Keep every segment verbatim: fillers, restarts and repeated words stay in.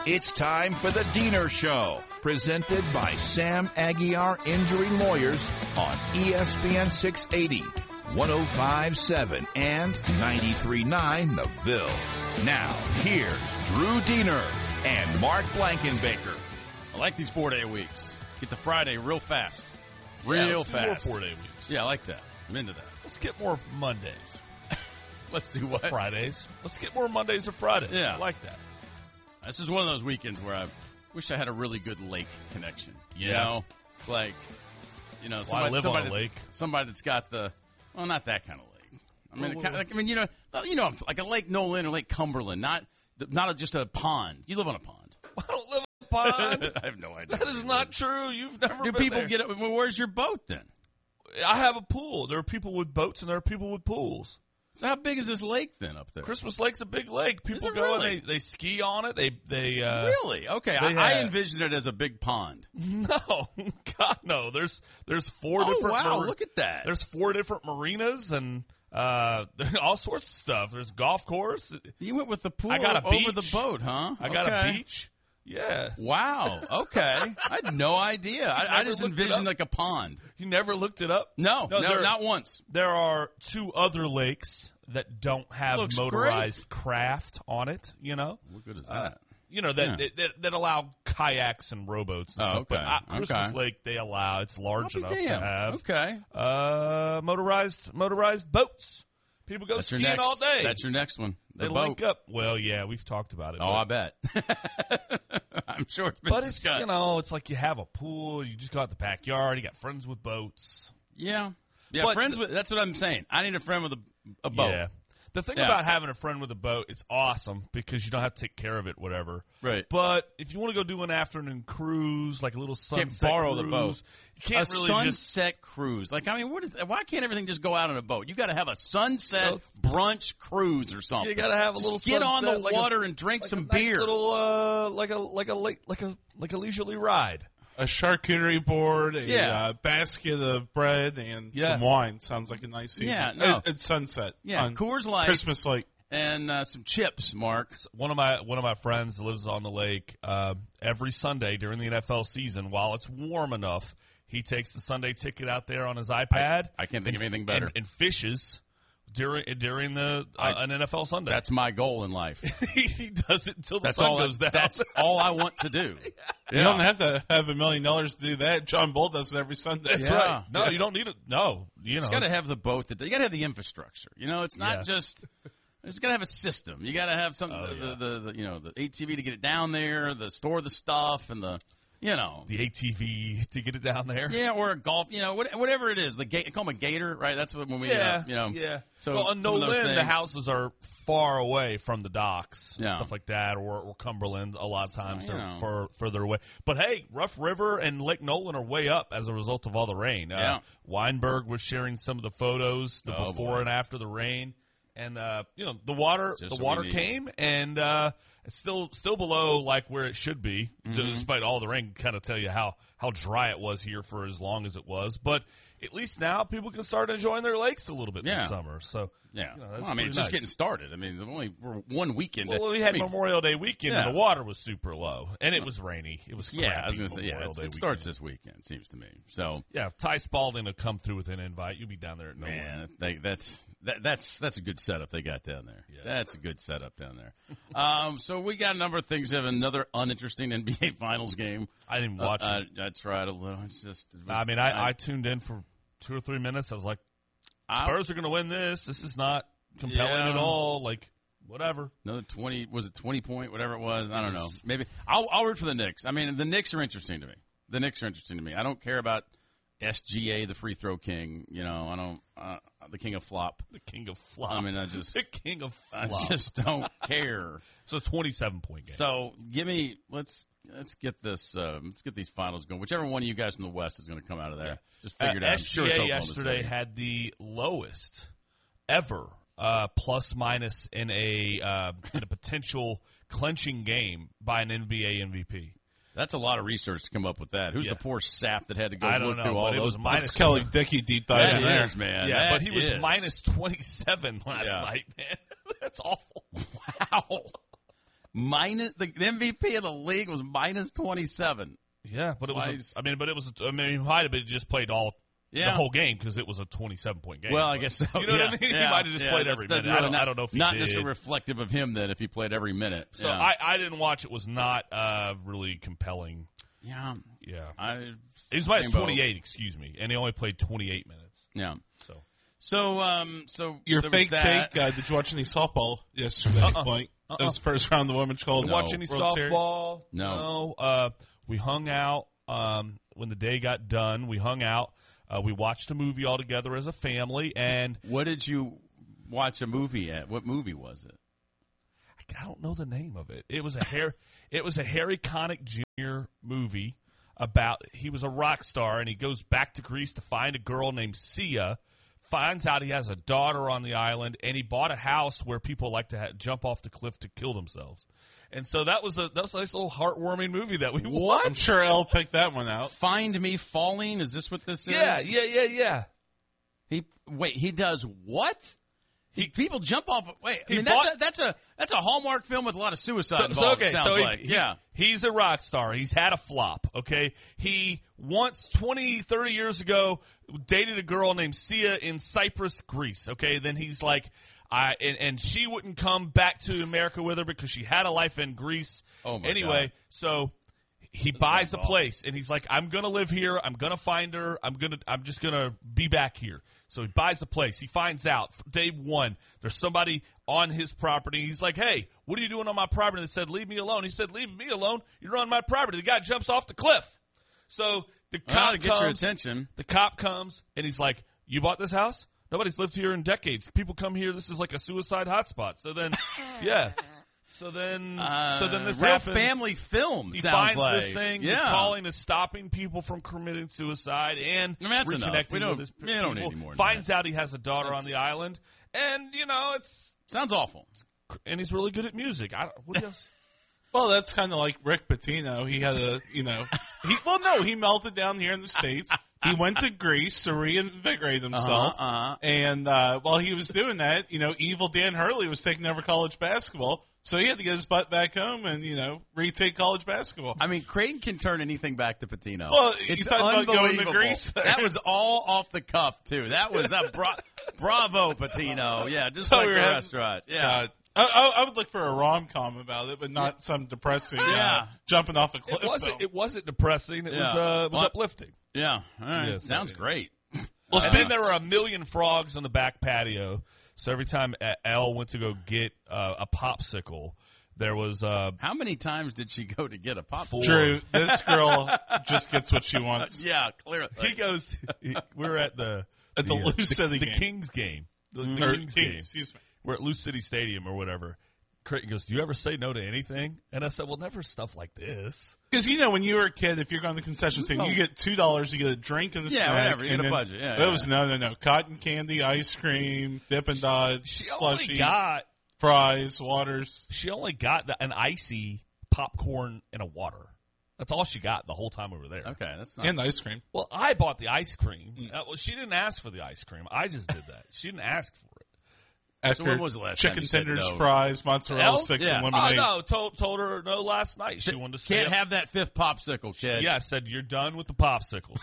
It's time for the Diener Show, presented by Sam Aguiar Injury Lawyers on E S P N six eighty, one oh five point seven, and ninety-three point nine The Ville. Now, here's Drew Diener and Mark Blankenbaker. I like these four-day weeks. Get to Friday real fast. Real yeah, let's fast. Do more four-day weeks. Yeah, I like that. I'm into that. Let's get more Mondays. Let's do what? Fridays. Let's get more Mondays or Fridays. Yeah. I like that. This is one of those weekends where I wish I had a really good lake connection. You Yeah. know? It's like, you know, Well, somebody, I live somebody on a that's- lake. Somebody that's got the, well, not that kind of lake. I mean, Well, the well, kind, like, I mean, you know, you know, like a Lake Nolan or Lake Cumberland, not, not a, just a pond. You live on a pond. I don't live on a pond. I have no idea. That is not true. You've never Do been people there. get it? Well, where's your boat then? I have a pool. There are people with boats and there are people with pools. So how big is this lake then up there? Christmas Lake's a big lake. People it go really? and they, they ski on it. They they uh, Really? Okay, they I, I have- envisioned it as a big pond. No, God no. There's there's four Oh, different. wow, mar- look at that. There's four different marinas and uh, all sorts of stuff. There's golf course. You went with the pool I got a over beach. the boat, huh? I got Okay. a beach. Yeah. Wow. Okay. I had no idea. I, I never just looked it envisioned up? like a pond. You never looked it up? No, no, there, not once. There are two other lakes that don't have Looks motorized craft on it, you know? What good is Uh, that? you know, that, Yeah. that, that that allow kayaks and rowboats and Oh, stuff. But okay. uh, Christmas Okay. Lake, they allow, it's large I'll be enough damned. to have Okay. uh, motorized motorized boats. People go That's your skiing next. all day. That's your next one. The they boat. link up. Well, yeah, we've talked about it. Oh, but- I bet. I'm sure it's been But it's, discussed. you know, it's like you have a pool, you just go out the backyard, you got friends with boats. Yeah. Yeah, But friends the- with. That's what I'm saying. I need a friend with a, a boat. Yeah. The thing Yeah. about having a friend with a boat, it's awesome because you don't have to take care of it, whatever. Right. But if you want to go do an afternoon cruise, like a little sunset borrow cruise, the boat. you can't a really sunset cruise. Like, I mean, what is? Why can't everything just go out on a boat? You got to have a sunset Well, brunch cruise or something. You got to have a Just little get on the sunset, like a- water and drink like some a nice beer. Little, uh, like a like a late, like a like a leisurely ride. A charcuterie board, a Yeah. uh, basket of bread, and Yeah. some wine. Sounds like a nice evening. Yeah, no. It- it's sunset. Yeah, on Coors Light. Christmas Lake. and uh, some chips, Mark. One of my one of my friends lives on the lake. Uh, every Sunday during the N F L season, while it's warm enough, he takes the Sunday ticket out there on his iPad. I can't think and, of anything better. And, and fishes during during the uh, I- an N F L Sunday. That's my goal in life. he does it until the That's sun all. goes down. That's all I want to do. You don't have to have a million dollars to do that. John Bull does it every Sunday. That's Yeah. right. No, you don't need it. No, you know. You got to have the boat. That you got to have the infrastructure. You know, it's not Yeah. just. You just got to have a system. You got to have something. Oh, the, yeah. the, the you know the A T V to get it down there, the store the stuff, and the you know the A T V to get it down there. yeah, or a golf. You know, what, whatever it is. The gate. Call them a gator, right? That's what when we Yeah, uh, you know yeah. So well, on some of those Nolan, the things- houses are far away from the docks, and Yeah. stuff like that, or, or Cumberland. A lot of times you they're know. far, further away. But hey, Rough River and Lake Nolan are way up as a result of all the rain. Uh, Yeah. Weinberg was sharing some of the photos, the Oh, before boy. and after the rain, and uh, you know the water, It's just the what water we need. came, and uh, it's still still below like where it should be, Mm-hmm. despite all the rain. Kind of tell you how how dry it was here for as long as it was, but at least now people can start enjoying their lakes a little bit Yeah. this summer. So Yeah, you know, that's well, I mean, pretty it's just nice. getting started. I mean, the only we're one weekend. Well, we had I mean, Memorial Day weekend, Yeah. and the water was super low, and it was rainy. It was Yeah, I was crappy going to say, yeah, Memorial it's, Day it starts weekend. this weekend, it seems to me. So, Yeah, Ty Spalding will come through with an invite. You'll be down there at no man, they, that's that, that's that's a good setup they got down there. Yeah. That's a good setup down there. um, so we got a number of things. We have another uninteresting N B A Finals game. I didn't watch uh, it. I, I tried a little. It's just. It was, I mean, I, I tuned in for two or three minutes. I was like, I- Spurs are going to win this. This is not compelling Yeah. at all. Like, whatever. Another twenty was it twenty point whatever it was. I don't know. Maybe I'll I'll root for the Knicks. I mean, the Knicks are interesting to me. The Knicks are interesting to me. I don't care about S G A, the free throw king. You know, I don't uh, the king of flop. The king of flop. I mean, I just the king of I flop. just don't care. So twenty-seven point game. So give me let's let's get this um, let's get these finals going. Whichever one of you guys from the West is going to come out of there, just figure it uh, out. I'm S G A sure it's Oklahoma yesterday City. had the lowest ever uh, plus minus in a uh, in a potential clinching game by an N B A M V P. That's a lot of research to come up with that. Who's Yeah. the poor sap that had to go I don't look know, through all but it those? was minus- It's Kelly Dickey deep dive That in there. is, man. Yeah, That but he was is. minus twenty-seven last Yeah. night, man. That's awful. Wow. minus the, the M V P of the league was minus twenty-seven. Yeah, but it was. Twice. A, I mean, but it was. A, I mean, he might have been just played all Yeah. the whole game because it was a twenty-seven point game. Well, I but, guess so. You know yeah. what I mean? Yeah. He might have just yeah. played That's every the- minute. I don't, not, I don't know if he not did. necessarily reflective of him then if he played every minute. So yeah. I, I didn't watch. It was not uh, really compelling. yeah, Yeah, I he was minus same boat. twenty-eight. Excuse me, and he only played twenty-eight minutes. Yeah. So So um so Your there was fake that. take, uh, did you watch any softball yesterday? Uh-uh. Point. Uh-uh. That was the first round of the women's cold. No. watch any World Series? softball? No. No. Uh, we hung out um, when the day got done. We hung out. Uh, we watched a movie all together as a family, and What did you watch a movie at? What movie was it? I don't know the name of it. It was a Harry. It was a Harry Connick Junior movie about he was a rock star and he goes back to Greece to find a girl named Sia. Finds out he has a daughter on the island, and he bought a house where people like to ha- jump off the cliff to kill themselves. And so that was a that was a nice little heartwarming movie that we What? I'm sure Elle picked that one out. Find Me Falling? Is this what this Yeah, is? yeah, yeah, yeah. He wait. He does what? He people jump off. Wait, I He mean that's bought- a that's a that's a Hallmark film with a lot of suicide So, involved. so okay, it sounds so he, like he- yeah. he's a rock star. He's had a flop, okay? He once, twenty, thirty years ago, dated a girl named Sia in Cyprus, Greece, okay? Then he's like, I and, and she wouldn't come back to America with her because she had a life in Greece. Oh, my Anyway, God. so he buys a sounds awful. place, and he's like, I'm going to live here. I'm going to find her. I'm going to, I'm just going to be back here. So he buys a place. He finds out day one there's somebody on his property. He's like, hey, what are you doing on my property? They said, leave me alone. He said, leave me alone. You're on my property. The guy jumps off the cliff. So the Well, cop to get comes. your attention. The cop comes, and he's like, you bought this house? Nobody's lived here in decades. People come here. This is like a suicide hotspot. So then, yeah. So then, Uh, so then this real happens. family film. He sounds finds like. this thing. Yeah. He's calling to stopping people from committing suicide and I mean, that's enough. reconnecting We don't- with his we don't need people. any more than Finds that. out he has a daughter That's- on the island, and you know it's Sounds awful. and he's really good at music. I don't, what else? Well, that's kind of like Rick Pitino. He had a, you know, he well, no, he melted down here in the States. He went to Greece to reinvigorate himself. Uh-huh, uh-huh. And uh, while he was doing that, you know, evil Dan Hurley was taking over college basketball. So he had to get his butt back home and, you know, retake college basketball. I mean, Creighton can turn anything back to Patino. Well, it's you talked about going to unbelievable. Greece. That was all off the cuff too. That was a bra- bravo, Patino. Yeah, just So like we the were having- restaurant. Yeah. God. I, I, I would look for a rom-com about it, but not some depressing uh, Yeah. jumping off a cliff. It wasn't. film. It wasn't depressing. It was. Yeah. Uh, it was What? uplifting. Yeah. All right. Yes, Sounds yeah. great. Well, And then speak- there were a million frogs on the back patio. So every time Elle went to go get uh, a popsicle, there was uh, How many times did she go to get a pop? Drew, this girl just gets what she wants. Yeah, clearly. he goes. We're at the At the uh, Lou City the game. Kings game. The, the Or Kings King, game. excuse me. We're at Lou City Stadium or whatever. Creighton goes, "Do you ever say no to anything?" And I said, "Well, never stuff like this." Because, you know, when you were a kid, if you're going to the concession stand, you get two dollars, you get a drink and a Yeah, snack. whatever, you and get a then budget, yeah, It yeah. was, no, no, no. Cotton candy, ice cream, Dippin' Dots, She only slushies, got fries, waters. she only got the, an icy popcorn and a water. That's all she got the whole time we were there. Okay, that's not. And ice cream. Well, I bought the ice cream. Uh, well, she didn't ask for the ice cream. I just did that. She didn't ask for it. After when was the last time chicken you said tenders, no? fries, mozzarella Elle? sticks, Yeah. and Oh, lemonade. no, told, told her no last night. She wanted to stay Can't up. have that fifth popsicle, kid. Yeah, I said, you're done with the popsicles.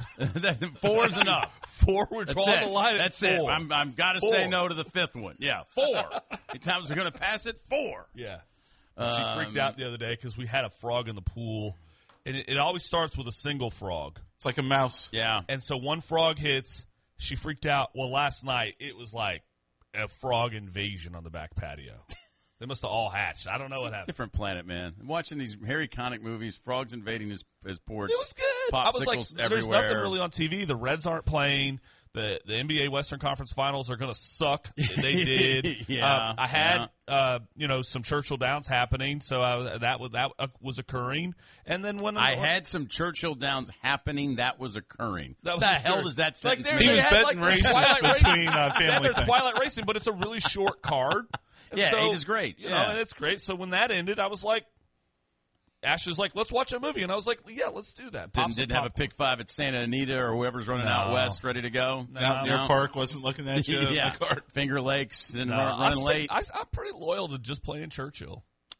Four is enough. Four, we're That's drawing it. the line at That's four. it. I'm, I'm got to say Four. no to the fifth one. Yeah, four. How many times we're going to pass it? Four. Yeah. Um, She freaked out the other day because we had a frog in the pool. And it, it always starts with a single frog. It's like a mouse. Yeah. And so one frog hits. She freaked out. Well, last night, it was like a frog invasion on the back patio. They must have all hatched. I don't know what happened. Different planet, man. I'm watching these Harry Connick movies, frogs invading his, his porch. It was good. I was like, Popsicles there's everywhere. nothing really on T V. The Reds aren't playing. The the N B A Western Conference Finals are going to suck. They did. Yeah, Um, I had uh, you know some Churchill Downs happening, so I, that was that uh, was occurring. And then when I had some Churchill Downs happening. That was occurring. That was what the occurring. hell does that Like, sentence there- mean? He they was had, betting like, the races Twilight Racing. between uh, Then family there's things. Twilight Racing, but it's a really short card. And Yeah, so, eight is great. You Yeah. know, and it's great. So when that ended, I was like, Ash was like, let's watch a movie. And I was like, yeah, let's do that. Pop Didn't, some didn't have a popcorn. pick five at Santa Anita or whoever's running out No. west ready to go. Mountaineer No. Park wasn't looking at you. yeah, Like, or- Finger Lakes and No, run, I running stick- late. I, I'm pretty loyal to just playing Churchill.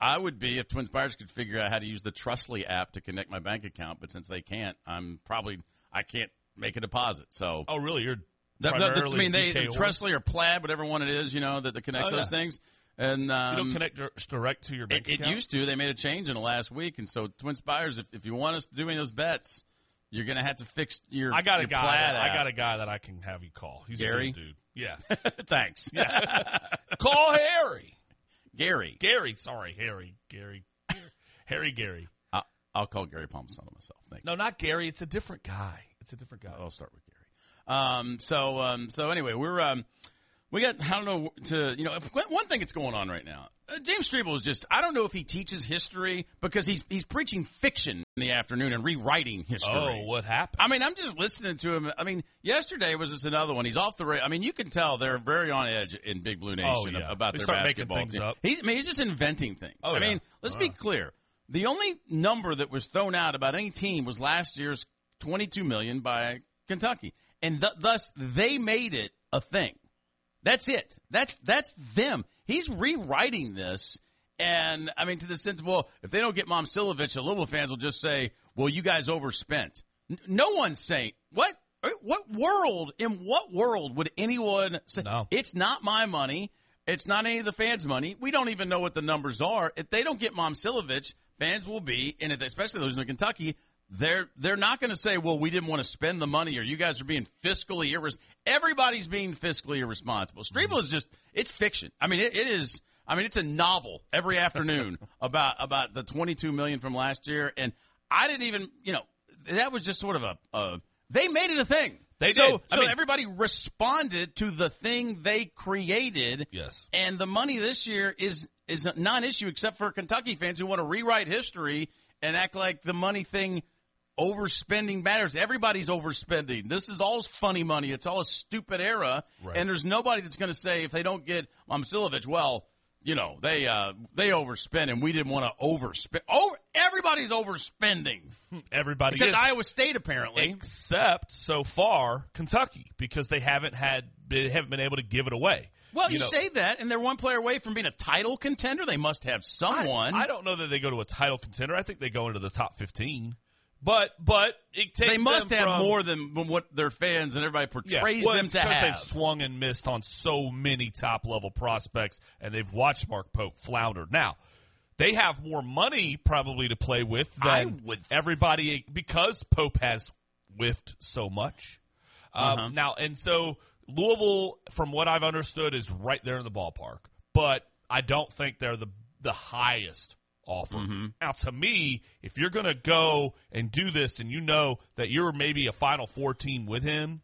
I would be if Twin Spires could figure out how to use the Trustly app to connect my bank account, but since they can't, I'm probably I can't make a deposit. So, oh, really? You're the, primarily the, I mean, they D K the Trustly or Plaid, whatever one it is, you know, that, that connects Oh, yeah. those things. And um, you don't connect dir- direct to your bank it, it account? used to. They made a change in the last week, and so Twin Spires, if if you want us to do any of those bets, you're going to have to fix your. I got a your guy. Plaid That, I app. got a guy that I can have you call. He's Gary? a good dude. Yeah. Thanks, Yeah. Call Harry. Gary. Gary. Sorry, Harry. Gary. Gary. Harry Gary. I'll, I'll call Gary Palmisano myself. Thank you. No, not Gary. It's a different guy. It's a different guy. I'll start with Gary. Um, so, um, so anyway, we're um, we got. I don't know to you know if, one thing that's going on right now. Uh, James Strebel is just. I don't know if he teaches history because he's he's preaching fiction in the afternoon and rewriting history. Oh, what happened? I mean, I'm just listening to him. I mean, yesterday was just another one. He's off the. Ra- I mean, you can tell they're very on edge in Big Blue Nation Oh, yeah. about They their start making basketball things team. up. He's, I mean, he's just inventing things. Oh, I yeah. mean, let's Wow. be clear. The only number that was thrown out about any team was last year's twenty-two million dollars by Kentucky, and th- thus they made it a thing. That's it. That's that's them. He's rewriting this, and I mean, to the sense, well, if they don't get Momcilovic, the Louisville fans will just say, "Well, you guys overspent." N- no one's saying what. What world? In what world would anyone say? No. It's not my money. It's not any of the fans' money. We don't even know what the numbers are. If they don't get Momcilovic, fans will be, and if they, especially those in Kentucky, they're they're not going to say, well, we didn't want to spend the money, or you guys are being fiscally irresponsible. Everybody's being fiscally irresponsible. Strebel is just, it's fiction. I mean, it, it is, I mean, it's a novel every afternoon about about the twenty-two million dollars from last year, and I didn't even, you know, that was just sort of a, a they made it a thing. They so, did. I So mean- everybody responded to the thing they created. Yes. And the money this year is is a non-issue except for Kentucky fans who want to rewrite history and act like the money thing, overspending matters. Everybody's overspending. This is all funny money. It's all a stupid era. Right. And there's nobody that's going to say if they don't get Momcilovic, well, you know, they uh, they overspend and we didn't want to overspend. Oh, everybody's overspending. Everybody Except is. Iowa State, apparently. Except so far Kentucky, because they haven't had they haven't been able to give it away. Well, you, know, say that, and they're one player away from being a title contender. They must have someone. I, I don't know that they go to a title contender. I think they go into the top fifteen. But but it takes they must them have from, more than what their fans and everybody yeah, portrays well, them it's to because have. they've swung and missed on so many top level prospects, and they've watched Mark Pope flounder. Now they have more money probably to play with I than would- everybody because Pope has whiffed so much. Um, Uh-huh. Now and so Louisville, from what I've understood, is right there in the ballpark, but I don't think they're the the highest offer. Mm-hmm. Now, to me, if you're going to go and do this, and you know that you're maybe a Final Four team with him,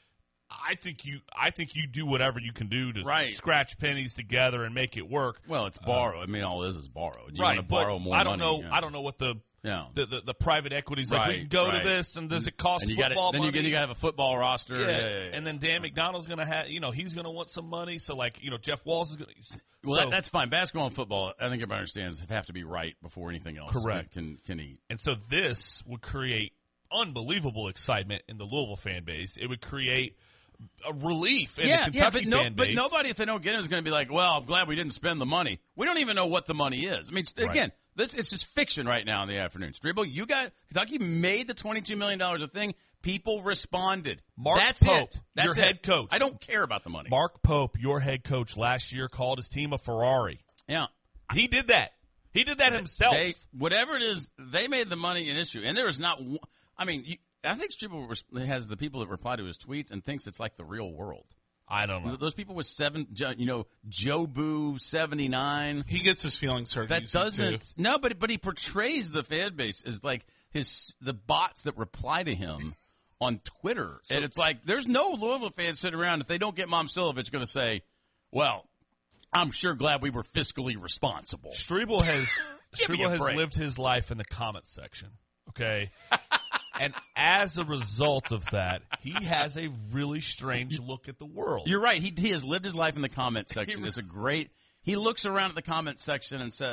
I think you, I think you do whatever you can do to Right. scratch pennies together and make it work. Well, it's borrowed. I mean, all it is is borrowed. You right, want to borrow but more I don't money, know. yeah. I don't know what the Yeah. the, the, the private equities like. We Right, can go right. to this, and does it cost And you football got then money? you, then you got to have a football roster. yeah. Yeah, yeah, yeah. And then Dan McDonald's going to have, you know, he's going to want some money. So like, you know, Jeff Walls is going to. well, so, that, that's fine. Basketball and football, I think everybody understands, have to be right before anything else Correct. can, can, can eat. And so this would create unbelievable excitement in the Louisville fan base. It would create a relief in yeah, the yeah, Kentucky but, no, fan but base. nobody, if they don't get it, is going to be like, well, I'm glad we didn't spend the money. We don't even know what the money is. I mean, it's- Right. again, this it's just fiction right now in the afternoon. Strebo, you got Kentucky made the twenty-two million dollars a thing. People responded. Mark That's Pope, it. That's your it. head coach. I don't care about the money. Mark Pope, your head coach last year, called his team a Ferrari. yeah. He did that. He did that himself. They, whatever it is, they made the money an issue. And there is not one, I mean, you, I think Strebo has the people that reply to his tweets and thinks it's like the real world. I don't know. Those people with seven, you know, Joe Boo seventy-nine. He gets his feelings hurt. That easy, doesn't too. no, but but he portrays the fan base as like his the bots that reply to him on Twitter, and it's like there's no Louisville fans sitting around if they don't get Momcilovic going to say, "Well, I'm sure glad we were fiscally responsible." Strebel has Give me a Strebel has break. lived his life in the comments section. Okay. And as a result of that, he has a really strange look at the world. You're right. He he has lived his life in the comment section. It's a great. He looks around at the comment section and says,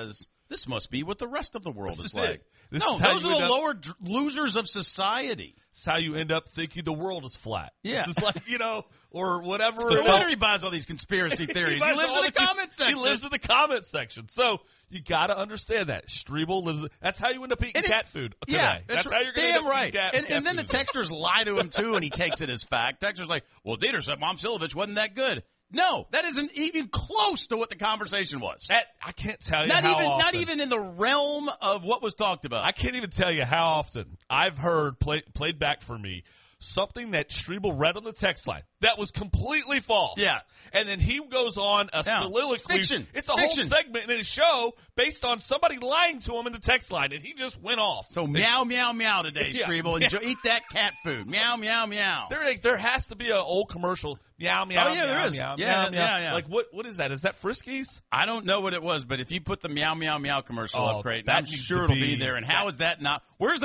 this must be what the rest of the world This is, is like. it. This no, is how those you are the end up- lower dr- losers of society. It's how you end up thinking the world is flat. Yeah. This is like, you know, or whatever. No it wonder is. he buys all these conspiracy theories. he, buys lives all in the comment section. He lives in the comment section. So you got to understand that. Strebel lives. That's how you end up eating And it- cat food today. Yeah, that's, that's how you're going to damn end up right. eating cat, and cat and then the food. texters lie to him too, and he takes it as fact. Texters like, well, Dieter said Mom Silovich wasn't that good. No, that isn't even close to what the conversation was. That, I can't tell you Not how even, often. not even in the realm of what was talked about. I can't even tell you how often I've heard play, played back for me something that Strebel read on the text line that was completely false. Yeah. And then he goes on a Yeah. soliloquy. It's fiction. It's a Fiction. whole segment in his show based on somebody lying to him in the text line, and he just went off. So meow, meow, meow today, Yeah. Strebel. Enjoy, eat that cat food. Meow, meow, meow. There, there has to be an old commercial. Meow, meow, Oh, yeah, meow, there is. meow, Yeah, meow, meow. yeah, yeah. Like, what, what is that? Is that Friskies? I don't know what it was, but if you put the meow, meow, meow commercial Oh, up, Creighton, that I'm needs sure to it'll be- be there. And how is that not? Where's the